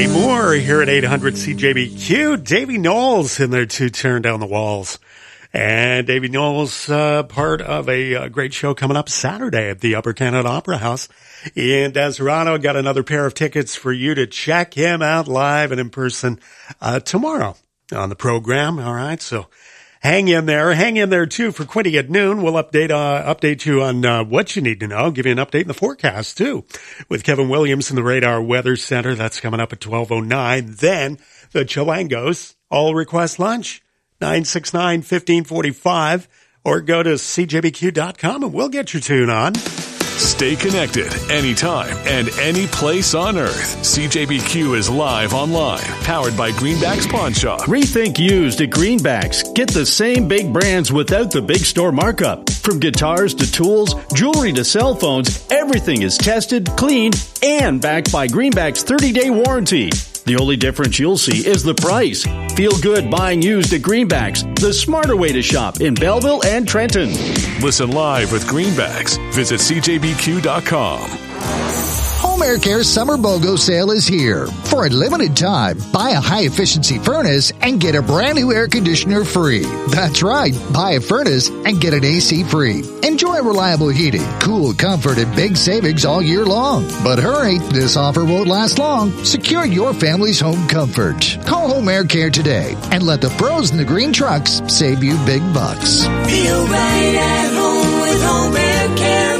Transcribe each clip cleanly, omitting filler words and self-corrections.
Jay Moore here at 800 CJBQ. Davey Knowles in there to Turn Down the Walls. And Davey Knowles, part of a great show coming up Saturday at the Upper Canada Opera House in Desirado. Got another pair of tickets for you to check him out live and in person tomorrow on the program. All right, so hang in there. Hang in there, too, for Quinty at noon. We'll update you on what you need to know. Give you an update in the forecast, too, with Kevin Williams in the Radar Weather Center. That's coming up at 12:09. Then the Chilangos All Request Lunch, 969-1545, or go to cjbq.com and we'll get your tune on. Stay connected anytime and any place on earth. CJBQ is live online, powered by Greenbacks Pawn Shop. Rethink used at Greenbacks. Get the same big brands without the big store markup. From guitars to tools, jewelry to cell phones, everything is tested, cleaned, and backed by Greenbacks' 30-day warranty. The only difference you'll see is the price. Feel good buying used at Greenbacks, the smarter way to shop in Belleville and Trenton. Listen live with Greenbacks. Visit CJBQ.com. Home Air Care Summer BOGO sale is here. For a limited time, buy a high-efficiency furnace and get a brand new air conditioner free. That's right, buy a furnace and get an AC free. Enjoy reliable heating, cool comfort, and big savings all year long. But hurry, this offer won't last long. Secure your family's home comfort. Call Home Air Care today and let the pros in the green trucks save you big bucks. Feel right at home with Home Air Care.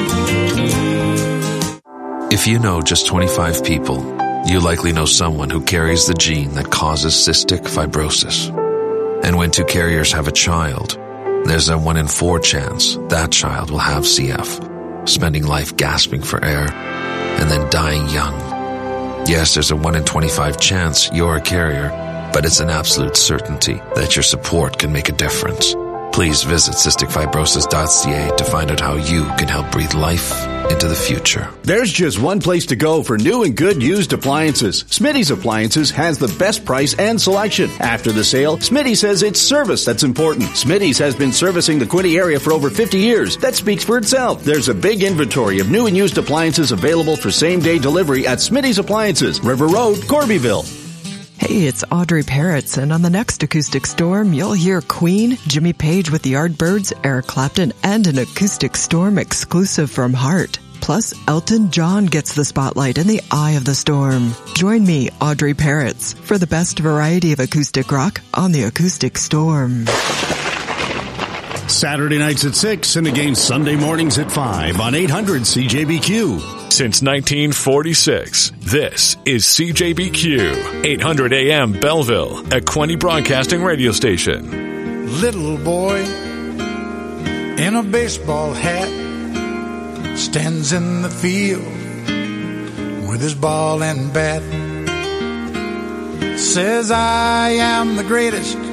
If you know just 25 people, you likely know someone who carries the gene that causes cystic fibrosis. And when two carriers have a child, there's a 1 in 4 chance that child will have CF, spending life gasping for air and then dying young. Yes, there's a 1 in 25 chance you're a carrier, but it's an absolute certainty that your support can make a difference. Please visit cysticfibrosis.ca to find out how you can help breathe life into the future. There's just one place to go for new and good used appliances. Smitty's Appliances has the best price and selection. After the sale, Smitty says it's service that's important. Smitty's has been servicing the Quinty area for over 50 years. That speaks for itself. There's a big inventory of new and used appliances available for same-day delivery at Smitty's Appliances, River Road, Corbyville. Hey, it's Audrey Parrots, and on the next Acoustic Storm, you'll hear Queen, Jimmy Page with the Yardbirds, Eric Clapton, and an Acoustic Storm exclusive from Heart. Plus, Elton John gets the spotlight in the eye of the storm. Join me, Audrey Parrots, for the best variety of acoustic rock on the Acoustic Storm. Saturday nights at 6 and again Sunday mornings at 5 on 800 CJBQ. Since 1946, this is CJBQ, 800 AM Belleville, a Quinty Broadcasting radio station. Little boy in a baseball hat stands in the field with his ball and bat. Says, I am the greatest